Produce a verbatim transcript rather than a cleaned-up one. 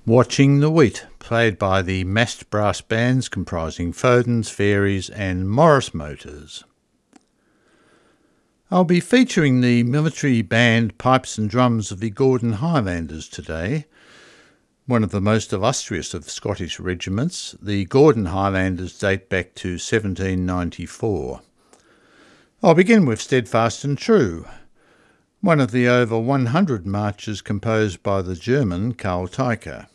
Watching the Wheat, played by the massed brass bands comprising Fodens, Fairies and Morris Motors. I'll be featuring the military band pipes and drums of the Gordon Highlanders today. One of the most illustrious of Scottish regiments, the Gordon Highlanders date back to seventeen ninety-four. I'll begin with Steadfast and True, one of the over one hundred marches composed by the German Karl Teicher.